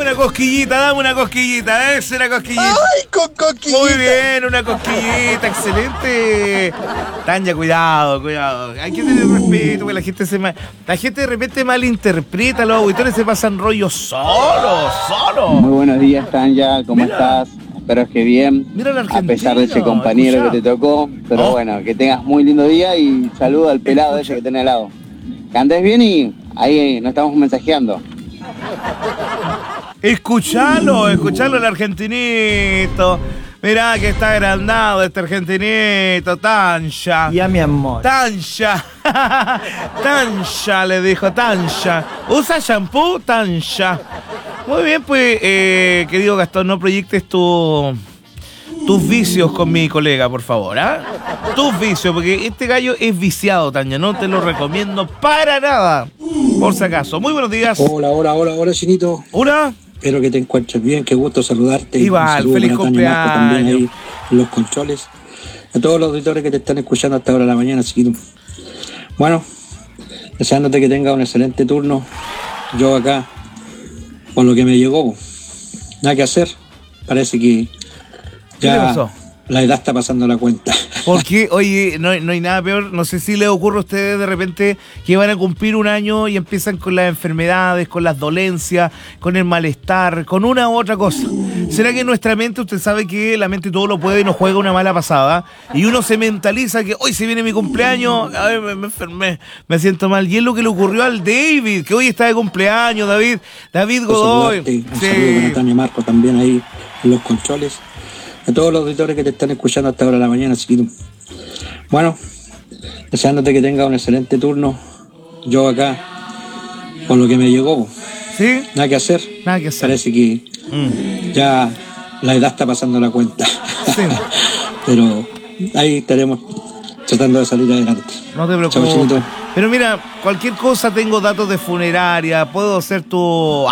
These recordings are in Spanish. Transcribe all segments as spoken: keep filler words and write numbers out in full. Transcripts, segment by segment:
una cosquillita, dame una cosquillita, esa es una cosquillita. ¡Ay, con cosquillita! Muy bien, una cosquillita, excelente. Tanya, cuidado, cuidado. Hay que tener respeto, porque la gente se ma... la gente de repente malinterpreta, los auditores se pasan rollos solos, solos. Muy buenos días, Tanya, ¿cómo Mira. estás? Espero que bien, Mira el a argentino, pesar de ese compañero escuchá. que te tocó. Pero Oh. bueno, que tengas muy lindo día y saludo al pelado ese que tenés al lado. Que andes bien y ahí nos estamos mensajeando. Escuchalo, escuchalo el argentinito. Mirá que está agrandado este argentinito, Tanja. Ya, mi amor. Tanja. Tanja, le dijo Tanja. ¿Usa shampoo? Tanja. Muy bien, pues, eh, querido Gastón, no proyectes tu, tus vicios con mi colega, por favor, ¿ah? Tus vicios, porque este gallo es viciado, Tanja. No te lo recomiendo para nada, por si acaso. Muy buenos días. Hola, hola, hola, hola, Chinito. Una. Espero que te encuentres bien, qué gusto saludarte. Igual, Un saludo feliz para Tania Marco también cumpleaños. ahí en los controles. A todos los auditores que te están escuchando hasta ahora de la mañana, Chinito. Bueno, deseándote que tengas un excelente turno. Yo acá, con lo que me llegó, nada que hacer. Parece que ¿Qué le ya pasó? la edad está pasando la cuenta. Porque, oye, no, no hay nada peor, no sé si les ocurre a ustedes de repente que van a cumplir un año y empiezan con las enfermedades, con las dolencias, con el malestar, con una u otra cosa. ¿Será que nuestra mente, usted sabe que la mente todo lo puede y nos juega una mala pasada? Y uno se mentaliza que hoy se viene mi cumpleaños, ay, me, me enfermé, me siento mal. Y es lo que le ocurrió al David, que hoy está de cumpleaños, David, David Godoy. Saludarte. Un saludo para Tania Marco también ahí en los controles. A todos los auditores que te están escuchando hasta ahora de la mañana, Chiquito. Bueno, deseándote que tengas un excelente turno. Yo acá, con lo que me llegó, ¿Sí? nada que hacer. Nada que hacer. Parece que Mm. ya la edad está pasando la cuenta. Sí. Pero ahí estaremos tratando de salir adelante. No te Chao, preocupes. Chinito. Pero mira, cualquier cosa, tengo datos de funeraria, puedo ser tu...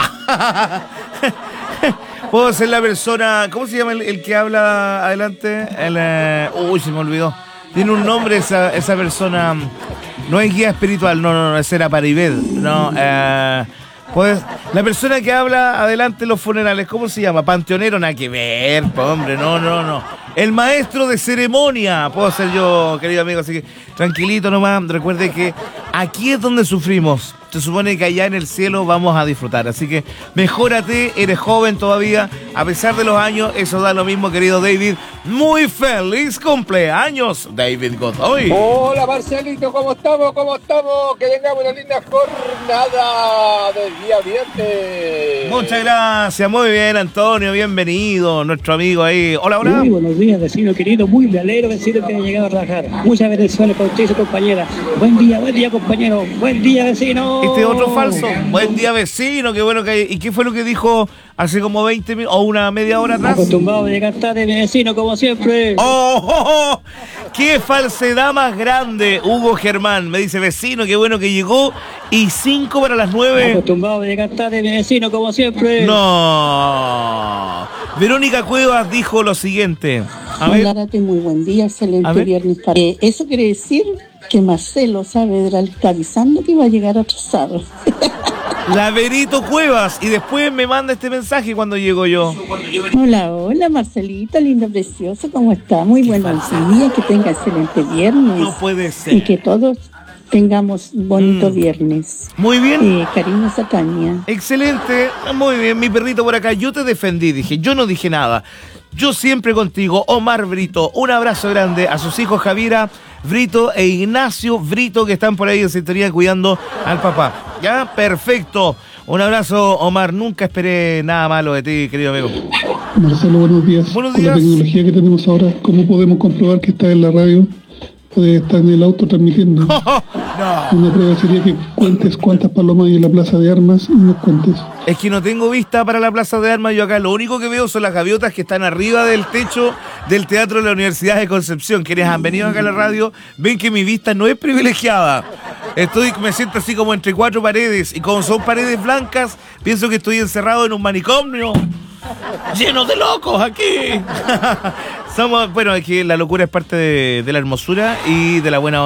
puedo ser la persona... ¿Cómo se llama el, el que habla adelante? El, eh, uy, se me olvidó. Tiene un nombre esa, esa persona. No es guía espiritual, no, no, no, ese era Paribed. No, eh... Pues, la persona que habla adelante en los funerales, ¿cómo se llama? Panteonero, nada que ver, po, hombre, no, no, no. El maestro de ceremonia, puedo ser yo, querido amigo, así que tranquilito nomás, recuerde que aquí es donde sufrimos. Se supone que allá en el cielo vamos a disfrutar, así que mejórate, eres joven todavía, a pesar de los años, eso da lo mismo, querido David. Muy feliz cumpleaños, David Godoy. Hola Marcelito, ¿cómo estamos? ¿Cómo estamos? Que tengamos una linda jornada del día viernes. Muchas gracias, muy bien, Antonio, bienvenido, nuestro amigo ahí. Hola, hola. Muy buenos días, vecino querido, muy me alegro, vecino, que haya llegado a trabajar. Muchas bendiciones para usted y su compañera. Buen día, buen día, compañero. Buen día, vecino. Este otro falso. Buen día, vecino, qué bueno que hay. ¿Y qué fue lo que dijo hace como veinte minutos o una media hora atrás? Acostumbrado a llegar tarde, mi vecino, como siempre. ¡Oh, oh, oh! ¡Qué falsedad más grande! Hugo Germán me dice, vecino, qué bueno que llegó. Y cinco para las nueve. Acostumbrado a llegar tarde, mi vecino, como siempre. No. Verónica Cuevas dijo lo siguiente. A ver. Hola, Rati, muy buen día, A excelente ver. viernes. Para... Eh, eso quiere decir que Marcelo Saavedra le está avisando que va a llegar atrasado. La Verito Cuevas. Y después me manda este mensaje cuando llego yo. Hola, hola, Marcelita, lindo, precioso, ¿cómo está? Muy buenos días, que tenga excelente viernes. No puede Y ser. que todos tengamos bonito Mm. viernes. Muy bien. Eh, cariños a Tania. Excelente, muy bien, mi perrito por acá. Yo te defendí, dije, yo no dije nada. Yo siempre contigo, Omar Brito. Un abrazo grande a sus hijos Javiera Brito e Ignacio Brito, que están por ahí en sintonía cuidando al papá. ¿Ya? Perfecto. Un abrazo, Omar. Nunca esperé nada malo de ti, querido amigo. Marcelo, buenos días. Buenos Con días. la tecnología que tenemos ahora, ¿cómo podemos comprobar que está en la radio? Puede estar en el auto transmitiendo. No. Una prueba sería que cuentes cuántas palomas hay en la plaza de armas y nos cuentes. Es que no tengo vista para la Plaza de Armas. Yo acá lo único que veo son las gaviotas que están arriba del techo del Teatro de la Universidad de Concepción. Quienes han venido acá a la radio ven que mi vista no es privilegiada. Estoy, me siento así como entre cuatro paredes. Y como son paredes blancas, pienso que estoy encerrado en un manicomio lleno de locos aquí. Somos, bueno, es que la locura es parte de, de la hermosura y de la buena onda.